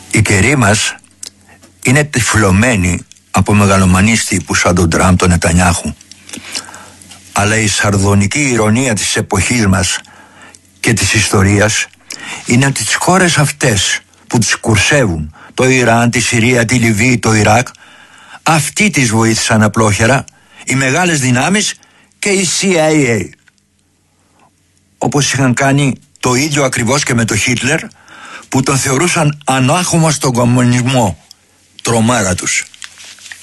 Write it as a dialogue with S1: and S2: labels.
S1: Η καιρή μας είναι τυφλωμένη από μεγαλομανείς τύπους σαν τον Τραμπ, τον Νετανιάχου. Αλλά η σαρδονική ηρωνία της εποχής μας και της ιστορίας είναι ότι τις χώρες αυτές που τις κουρσεύουν, το Ιράν, τη Συρία, τη Λιβύη, το Ιράκ, αυτοί τις βοήθησαν απλόχερα, οι μεγάλες δυνάμεις και η CIA. Όπως είχαν κάνει το ίδιο ακριβώς και με τον Χίτλερ, που τον θεωρούσαν ανάχωμα στον κομμουνισμό, τρομάρα τους.